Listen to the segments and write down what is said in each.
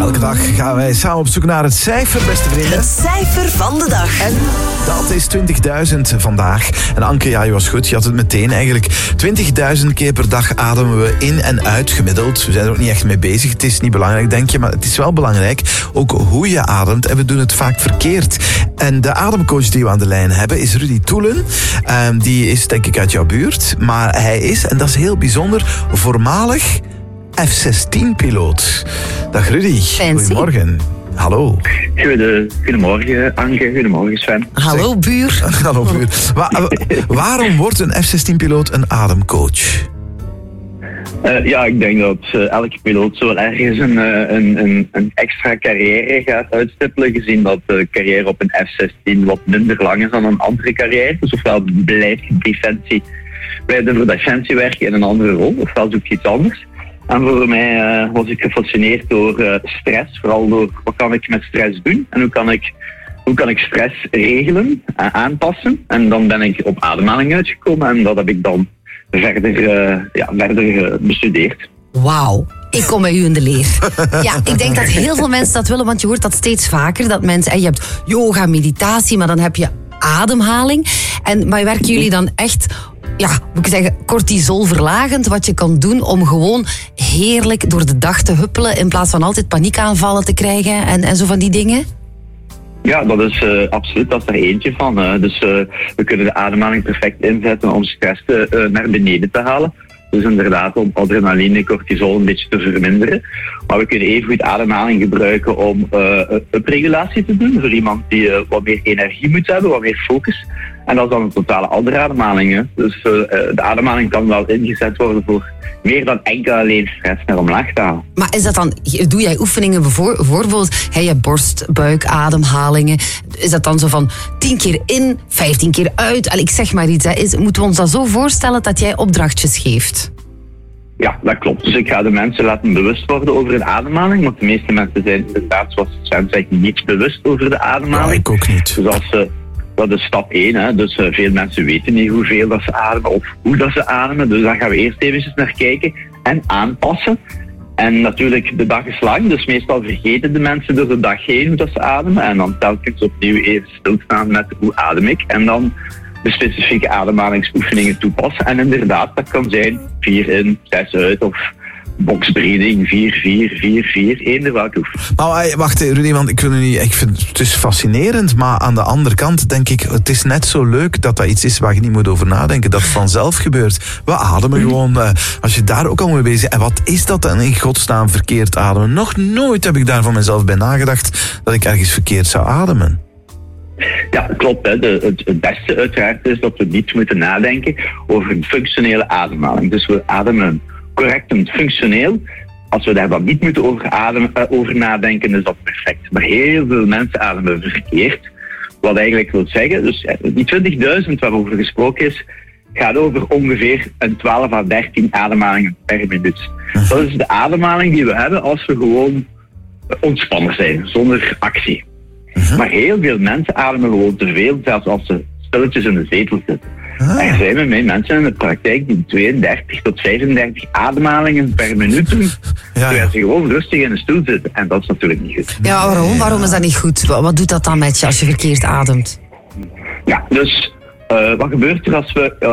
Elke dag gaan wij samen op zoek naar het cijfer, beste vrienden. Het cijfer van de dag. En dat is 20.000 vandaag. En Anke, ja, je was goed. Je had het meteen eigenlijk. 20.000 keer per dag ademen we in en uit gemiddeld. We zijn er ook niet echt mee bezig. Het is niet belangrijk, denk je, maar het is wel belangrijk. Ook hoe je ademt. En we doen het vaak verkeerd. En de ademcoach die we aan de lijn hebben is Rudy Toelen. Die is denk ik uit jouw buurt. Maar hij is, en dat is heel bijzonder, voormalig F-16-piloot. Dag Rudy. Fancy. Goedemorgen. Hallo. Goedemorgen Anke, goedemorgen Sven. Hallo buur. Hallo buur. Waarom wordt een F-16-piloot een ademcoach? Ik denk dat elke piloot zo ergens een extra carrière gaat uitstippelen, gezien dat de carrière op een F-16 wat minder lang is dan een andere carrière. Dus ofwel blijf je voor defensie werken in een andere rol, ofwel zoek je iets anders. En voor mij was ik gefascineerd door stress, vooral door wat kan ik met stress doen en hoe kan ik stress regelen en aanpassen. En dan ben ik op ademhaling uitgekomen en dat heb ik dan verder bestudeerd. Wauw. Ik kom bij u in de leer. Ja, ik denk dat heel veel mensen dat willen, want je hoort dat steeds vaker. Dat mensen, en je hebt yoga, meditatie, maar dan heb je ademhaling. Maar werken jullie dan echt, moet ik zeggen, cortisolverlagend, wat je kan doen om gewoon heerlijk door de dag te huppelen in plaats van altijd paniekaanvallen te krijgen en zo van die dingen? Ja, dat is absoluut, dat is er eentje van. Dus we kunnen de ademhaling perfect inzetten om stress naar beneden te halen. Dus inderdaad om adrenaline, cortisol een beetje te verminderen. Maar we kunnen evengoed ademhaling gebruiken om upregulatie te doen. Voor iemand die wat meer energie moet hebben, wat meer focus. En dat is dan een totale andere ademhaling. Hè. Dus de ademhaling kan wel ingezet worden voor meer dan enkel alleen stress naar omlaag te halen. Maar is dat dan, doe jij oefeningen bijvoorbeeld, je hebt borst, buik, ademhalingen. Is dat dan zo van 10 keer in, 15 keer uit? Ik zeg maar iets. Moeten we ons dat zo voorstellen dat jij opdrachtjes geeft? Ja, dat klopt. Dus ik ga de mensen laten bewust worden over de ademhaling. Want de meeste mensen zijn inderdaad, zoals Sven zegt, niet bewust over de ademhaling. Ja, ik ook niet. Dus dat is stap 1. Hè. Dus veel mensen weten niet hoeveel dat ze ademen of hoe dat ze ademen. Dus daar gaan we eerst eventjes naar kijken en aanpassen. En natuurlijk, de dag is lang. Dus meestal vergeten de mensen door de dag heen hoe dat ze ademen. En dan telkens opnieuw even stilstaan met hoe adem ik. En dan de specifieke ademhalingsoefeningen toepassen. En inderdaad, dat kan zijn 4 in, 6 uit of boxbreeding, 4-4-4-4, eender welke oefening. Maar wacht Rudy, want ik vind het is fascinerend, maar aan de andere kant denk ik, het is net zo leuk dat dat iets is waar je niet moet over nadenken, dat het vanzelf gebeurt. We ademen gewoon, als je daar ook al mee bezig bent. En wat is dat dan in godsnaam verkeerd ademen? Nog nooit heb ik daar van mezelf bij nagedacht dat ik ergens verkeerd zou ademen. Ja, klopt. Hè. Het beste uiteraard is dat we niet moeten nadenken over een functionele ademhaling. Dus we ademen correct en functioneel. Als we daar dan niet moeten over nadenken, is dat perfect. Maar heel veel mensen ademen verkeerd. Wat eigenlijk wil zeggen, dus die 20.000 waarover gesproken is, gaat over ongeveer een 12 à 13 ademhalingen per minuut. Dat is de ademhaling die we hebben als we gewoon ontspannen zijn, zonder actie. Maar heel veel mensen ademen gewoon te veel, zelfs als ze stilletjes in de zetel zitten. Er zijn bij mij mensen in de praktijk die 32 tot 35 ademhalingen per minuut doen, terwijl ze gewoon rustig in de stoel zitten. En dat is natuurlijk niet goed. Ja, waarom? Waarom is dat niet goed? Wat doet dat dan met je als je verkeerd ademt? Ja, dus wat gebeurt er als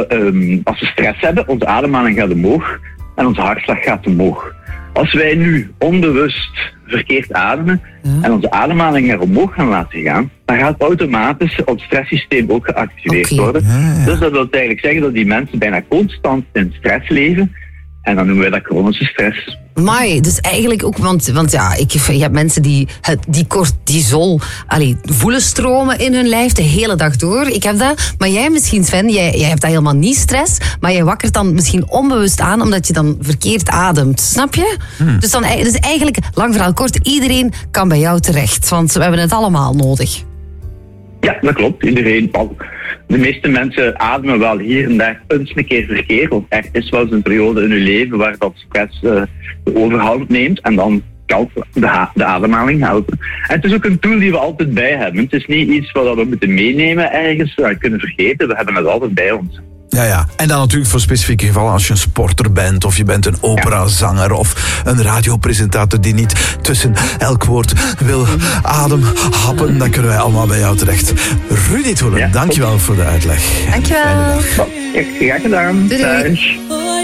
we stress hebben? Onze ademhaling gaat omhoog en onze hartslag gaat omhoog. Als wij nu onbewust verkeerd ademen en onze ademhaling naar omhoog gaan laten gaan, dan gaat automatisch het stresssysteem ook geactiveerd worden. Dus dat wil eigenlijk zeggen dat die mensen bijna constant in stress leven. En dan noemen wij dat chronische stress. Maar dus eigenlijk ook, want je hebt mensen die cortisol voelen stromen in hun lijf de hele dag door. Ik heb dat. Maar jij misschien, Sven, jij hebt dat helemaal niet stress, maar jij wakkert dan misschien onbewust aan omdat je dan verkeerd ademt. Snap je? Dus eigenlijk, lang verhaal kort, iedereen kan bij jou terecht. Want we hebben het allemaal nodig. Ja, dat klopt. Iedereen. De meeste mensen ademen wel hier en daar eens een keer verkeerd. Of er is wel eens een periode in hun leven waar dat stress de overhand neemt. En dan kan de ademhaling helpen. En het is ook een tool die we altijd bij hebben. Het is niet iets wat we moeten meenemen ergens, kunnen vergeten. We hebben het altijd bij ons. Ja. En dan natuurlijk voor specifieke gevallen als je een sporter bent of je bent een operazanger of een radiopresentator die niet tussen elk woord wil ademhappen, dan kunnen wij allemaal bij jou terecht. Rudy Toelen, dankjewel voor de uitleg. Dankjewel. Graag gedaan. Doei. Dag.